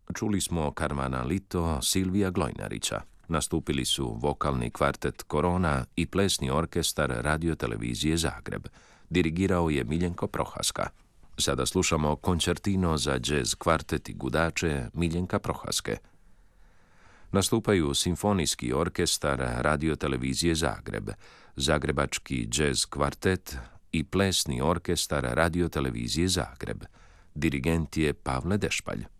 Čuli smo Karmana Lito, Silvija Glojnarića. Nastupili su vokalni kvartet Korona i plesni orkestar Radio-televizije Zagreb. Dirigirao je Miljenko Prohaska. Sada slušamo koncertino za džez kvartet i gudače Miljenka Prohaske. Nastupaju Simfonijski orkestar Radio-televizije Zagreb, Zagrebački džez kvartet i plesni orkestar Radio-televizije Zagreb. Dirigent je Pavle Dešpalj.